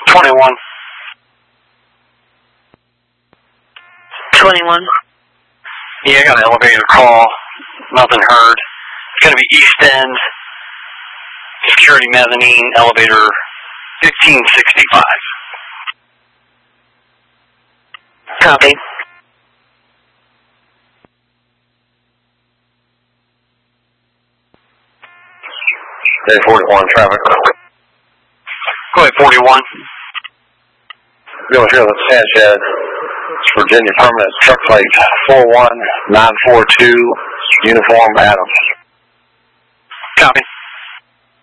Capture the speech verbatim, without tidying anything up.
twenty-one. twenty-one. Yeah, I got an elevator call. Nothing heard. It's going to be East End, security mezzanine, elevator fifteen sixty-five. Copy. Day forty-one traffic. Go ahead, forty-one. Go here, the Sanchez, Virginia permanent truck plate four one nine four two, uniform Adams.